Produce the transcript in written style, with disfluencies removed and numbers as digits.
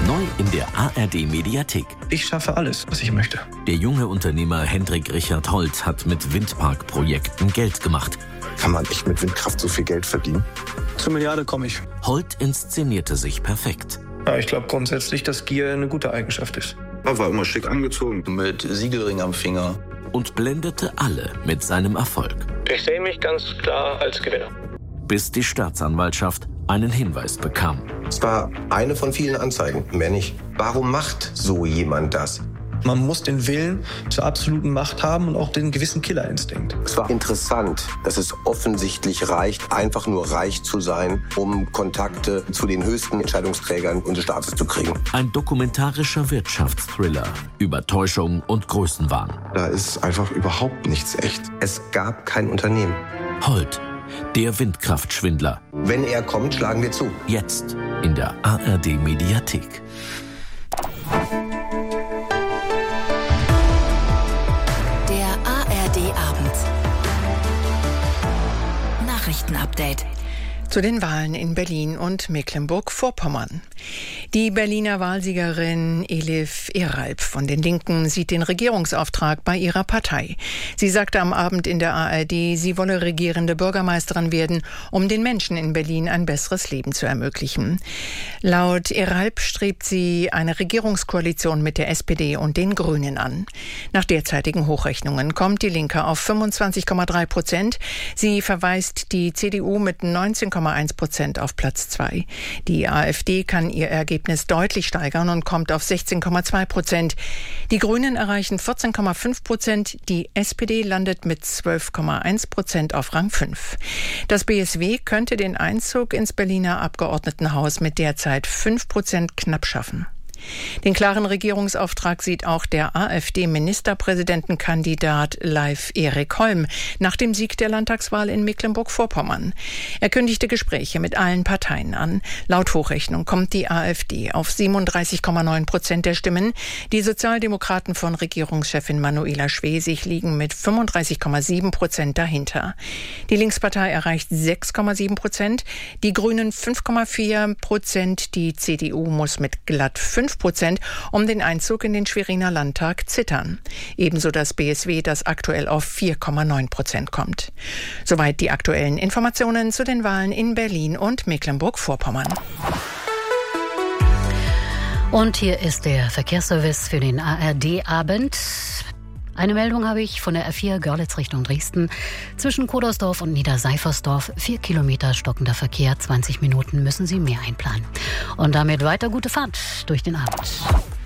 Neu in der ARD-Mediathek. Ich schaffe alles, was ich möchte. Der junge Unternehmer Hendrik Richard Holt hat mit Windparkprojekten Geld gemacht. Kann man echt mit Windkraft so viel Geld verdienen? Zur Milliarde komme ich. Holt inszenierte sich perfekt. Ja, ich glaube grundsätzlich, dass Gier eine gute Eigenschaft ist. Er war immer schick angezogen. Mit Siegelring am Finger. Und blendete alle mit seinem Erfolg. Ich sehe mich ganz klar als Gewinner. Bis die Staatsanwaltschaft einen Hinweis bekam. Es war eine von vielen Anzeigen, mehr nicht. Warum macht so jemand das? Man muss den Willen zur absoluten Macht haben und auch den gewissen Killerinstinkt. Es war interessant, dass es offensichtlich reicht, einfach nur reich zu sein, um Kontakte zu den höchsten Entscheidungsträgern unseres Staates zu kriegen. Ein dokumentarischer Wirtschaftsthriller über Täuschung und Größenwahn. Da ist einfach überhaupt nichts echt. Es gab kein Unternehmen. Holt, der Windkraftschwindler. Wenn er kommt, schlagen wir zu. Jetzt in der ARD-Mediathek. ARD-Abend. Nachrichtenupdate. Zu den Wahlen in Berlin und Mecklenburg-Vorpommern. Die Berliner Wahlsiegerin Elif Eralp von den Linken sieht den Regierungsauftrag bei ihrer Partei. Sie sagte am Abend in der ARD, sie wolle regierende Bürgermeisterin werden, um den Menschen in Berlin ein besseres Leben zu ermöglichen. Laut Eralp strebt sie eine Regierungskoalition mit der SPD und den Grünen an. Nach derzeitigen Hochrechnungen kommt die Linke auf 25,3%. Sie verweist die CDU mit 19,1% auf Platz 2. Die AfD kann ihr Ergebnis deutlich steigern und kommt auf 16,2%. Die Grünen erreichen 14,5%. Die SPD landet mit 12,1% auf Rang 5. Das BSW könnte den Einzug ins Berliner Abgeordnetenhaus mit derzeit 5% knapp schaffen. Den klaren Regierungsauftrag sieht auch der AfD-Ministerpräsidentenkandidat Leif Erik Holm nach dem Sieg der Landtagswahl in Mecklenburg-Vorpommern. Er kündigte Gespräche mit allen Parteien an. Laut Hochrechnung kommt die AfD auf 37,9% der Stimmen. Die Sozialdemokraten von Regierungschefin Manuela Schwesig liegen mit 35,7% dahinter. Die Linkspartei erreicht 6,7%, die Grünen 5,4%, die CDU muss mit glatt 5% um den Einzug in den Schweriner Landtag zittern. Ebenso das BSW, das aktuell auf 4,9% kommt. Soweit die aktuellen Informationen zu den Wahlen in Berlin und Mecklenburg-Vorpommern. Und hier ist der Verkehrsservice für den ARD-Abend. Eine Meldung habe ich von der R4 Görlitz Richtung Dresden. Zwischen Kodersdorf und Niederseifersdorf 4 Kilometer stockender Verkehr. 20 Minuten müssen Sie mehr einplanen. Und damit weiter gute Fahrt durch den Abend.